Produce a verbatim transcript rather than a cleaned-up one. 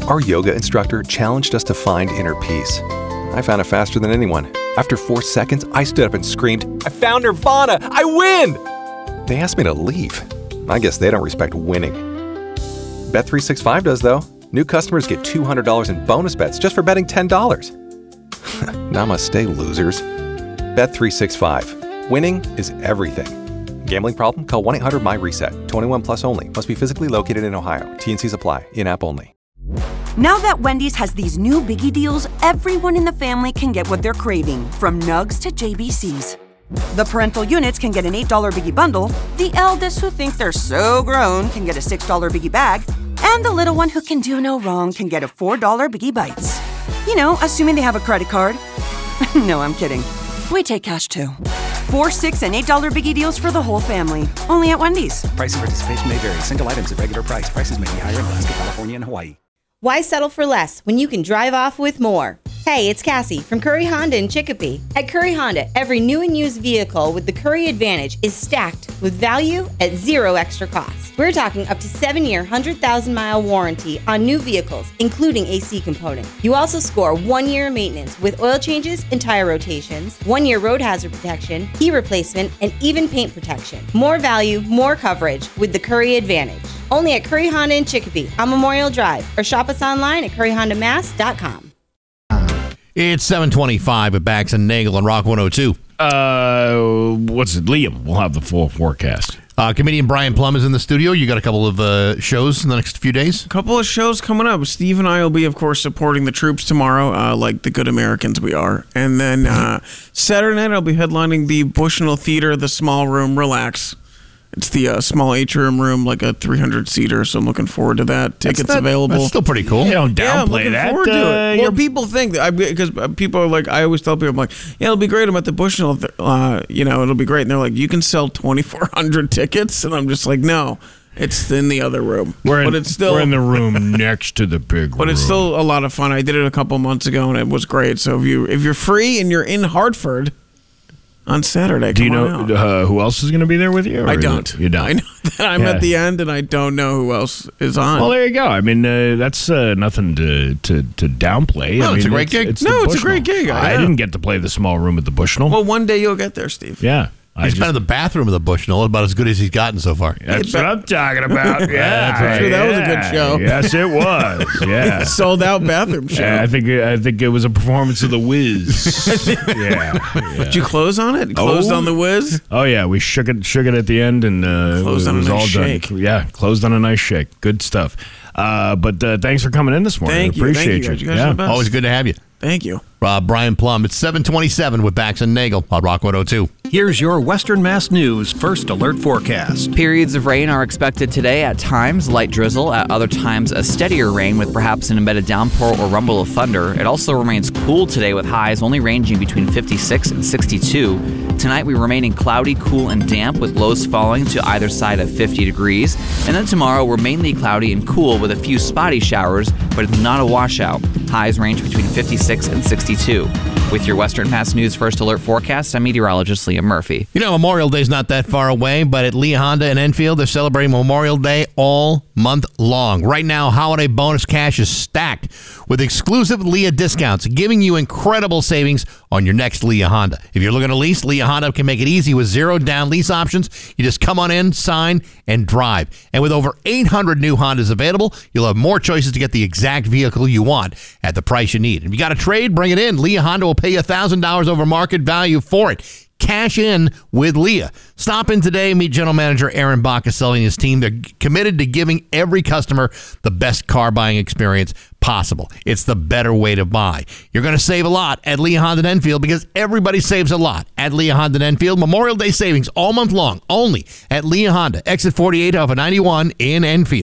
Our yoga instructor challenged us to find inner peace. I found it faster than anyone. After four seconds, I stood up and screamed, "I found Nirvana! I win!" They asked me to leave. I guess they don't respect winning. Bet three sixty-five does, though. New customers get two hundred dollars in bonus bets just for betting ten dollars. Namaste, losers. Bet three sixty-five. Winning is everything. Gambling problem? Call one eight hundred my reset. twenty-one plus only. Must be physically located in Ohio. T N Cs apply. In-app only. Now that Wendy's has these new biggie deals, everyone in the family can get what they're craving, from nugs to J B Cs. The parental units can get an eight dollar biggie bundle, the eldest who think they're so grown can get a six dollar biggie bag, and the little one who can do no wrong can get a four dollar biggie bites. You know, assuming they have a credit card. No, I'm kidding. We take cash too. Four, six, and eight dollar biggie deals for the whole family. Only at Wendy's. Price and participation may vary. Single items at regular price. Prices may be higher in Alaska, California, and Hawaii. Why settle for less when you can drive off with more? Hey, it's Cassie from Curry Honda in Chicopee. At Curry Honda, every new and used vehicle with the Curry Advantage is stacked with value at zero extra cost. We're talking up to seven-year, one hundred thousand mile warranty on new vehicles, including A C components. You also score one year maintenance with oil changes and tire rotations, one year road hazard protection, key replacement, and even paint protection. More value, more coverage with the Curry Advantage. Only at Curry Honda in Chicopee on Memorial Drive, or shop us online at curry honda mass dot com. It's seven twenty-five at Bax and Nagel on Rock one oh two. Uh, what's it? Liam will have the full forecast. Uh, comedian Brian Plum is in the studio. You got a couple of uh, shows in the next few days? A couple of shows coming up. Steve and I will be, of course, supporting the troops tomorrow, uh, like the good Americans we are. And then uh, Saturday night, I'll be headlining the Bushnell Theater, the Small Room Relax. It's the uh, small atrium room, like a three hundred seater, so I'm looking forward to that. Tickets not, available. That's still pretty cool. You don't downplay yeah, I'm looking that. forward to uh, it. Well, people think that, because people are like, I always tell people, I'm like, yeah, it'll be great. I'm at the Bushnell, uh, you know, it'll be great. And they're like, you can sell twenty-four hundred tickets? And I'm just like, no, it's in the other room. We're in, but it's still, we're in the room next to the big room. But it's still a lot of fun. I did it a couple months ago, and it was great. So if, you, if you're free and you're in Hartford on Saturday, do you come know uh, who else is going to be there with you? I don't. You don't. I know that I'm yeah. at the end, and I don't know who else is on. Well, there you go. I mean, uh, that's uh, nothing to, to, to downplay. No, I mean, it's a great gig. It's no, it's a Bushnell. great gig. I, I yeah. didn't get to play the small room at the Bushnell. Well, one day you'll get there, Steve. Yeah. I He's just, been in the bathroom of the Bushnell, about as good as he's gotten so far. That's what I'm talking about. Yeah, I'm sure that was a good yeah. show. Yes, it was. Yeah, sold out bathroom show. Yeah, I think I think it was a performance of The Wiz. yeah, yeah. Did you close on it? Closed Oh. on The Wiz? Oh yeah, we shook it, shook it at the end, and uh, Closed it on a was nice all shake. done. Yeah, closed on a nice shake. Good stuff. Uh, but uh, thanks for coming in this morning. Thank you. Appreciate Thank you. you. You guys yeah. are the best. Always good to have you. Thank you. Uh, Brian Plum. It's seven twenty-seven with Bax and Nagel on Rock one oh two. Here's your Western Mass News First Alert forecast. Periods of rain are expected today. At times, light drizzle. At other times, a steadier rain with perhaps an embedded downpour or rumble of thunder. It also remains cool today with highs only ranging between fifty-six and sixty-two. Tonight, we remain in cloudy, cool, and damp with lows falling to either side of fifty degrees. And then tomorrow, we're mainly cloudy and cool with a few spotty showers, but it's not a washout. Highs range between fifty-six and sixty-two. With your Western Mass News First Alert forecast, I'm meteorologist Liam Murphy. You know, Memorial Day's not that far away, but at Lee Honda in Enfield, they're celebrating Memorial Day all month long. Right now, holiday bonus cash is stacked with exclusive Leah discounts, giving you incredible savings on your next Leah Honda. If you're looking to lease, Leah Honda can make it easy with zero down lease options. You just come on in, sign, and drive. And with over eight hundred new Hondas available, you'll have more choices to get the exact vehicle you want at the price you need. If you got a trade, bring it in. Leah Honda will pay you one thousand dollars over market value for it. Cash in with Leah. Stop in today, meet General Manager Aaron Baccaselli and his team. They're committed to giving every customer the best car buying experience possible. It's the better way to buy. You're going to save a lot at Leah Honda in Enfield because everybody saves a lot at Leah Honda in Enfield. Memorial Day savings all month long, only at Leah Honda, exit forty-eight off of ninety-one in Enfield.